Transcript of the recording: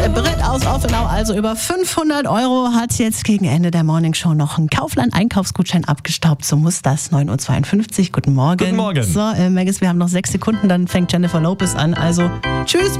Britt aus Offenau, also über 500 €, hat jetzt gegen Ende der Morningshow noch einen Kaufland-Einkaufsgutschein abgestaubt. So muss das. 9:52 Uhr. Guten Morgen. Guten Morgen. So, Maggis, wir haben noch 6 Sekunden, dann fängt Jennifer Lopez an. Also, tschüss.